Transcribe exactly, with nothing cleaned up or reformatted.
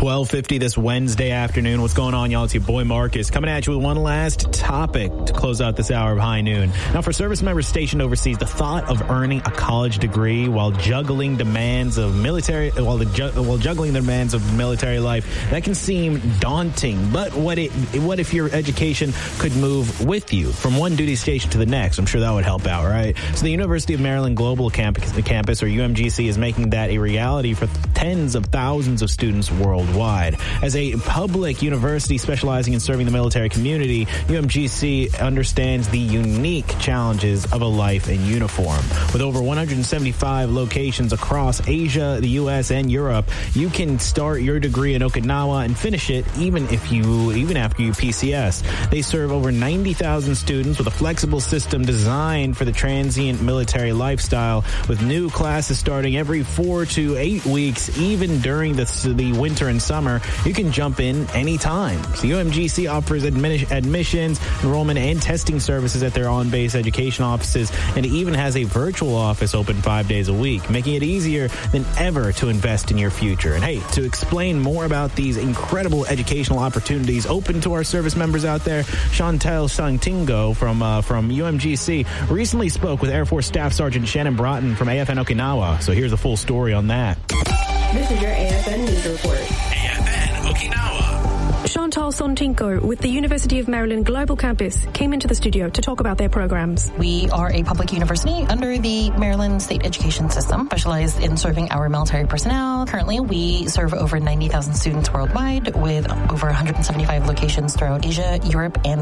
twelve fifty this Wednesday afternoon. What's going on, y'all? It's your boy Marcus coming at you with one last topic to close out this hour of High Noon. Now, for service members stationed overseas, the thought of earning a college degree while juggling demands of military, while the ju- while juggling the demands of military life, that can seem daunting. But what it, what if your education could move with you from one duty station to the next? I'm sure that would help out, right? So the University of Maryland Global Campus, campus or U M G C, is making that a reality for tens of thousands of students worldwide. As a public university specializing in serving the military community, U M G C understands the unique challenges of a life in uniform. With over one hundred seventy-five locations across Asia, the U S, and Europe, you can start your degree in Okinawa and finish it even if you, even after you P C S. They serve over ninety thousand students with a flexible system designed for the transient military lifestyle, with new classes starting every four to eight weeks, even during the, the winter and summer. You can jump in anytime. So U M G C offers admi- admissions, enrollment, and testing services at their on-base education offices, and it even has a virtual office open five days a week, making it easier than ever to invest in your future. And hey, to explain more about these incredible educational opportunities open to our service members out there, Chantel Santingo from uh, from U M G C recently spoke with Air Force Staff Sergeant Shannon Broughton from A F N Okinawa. So here's the full story on that. This is your A F N News Report. A F N Okinawa. Chantal Sontinko with the University of Maryland Global Campus came into the studio to talk about their programs. We are a public university under the Maryland State Education System, specialized in serving our military personnel. Currently, we serve over ninety thousand students worldwide with over one hundred seventy-five locations throughout Asia, Europe, and